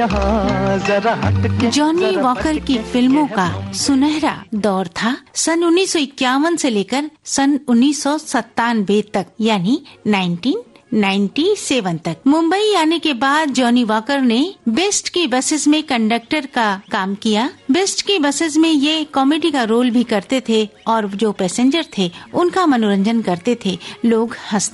Johnny walker की फिल्मों का सुनहरा दौर था सन 1951 से लेकर सन 1997 तक, यानी 1997 तक। मुंबई आने के बाद जॉनी वॉकर ने बेस्ट की बसेस में कंडक्टर का काम किया। बेस्ट की बसेस में ये कॉमेडी का रोल भी करते थे और जो पैसेंजर थे उनका मनोरंजन करते थे। लोग हंसते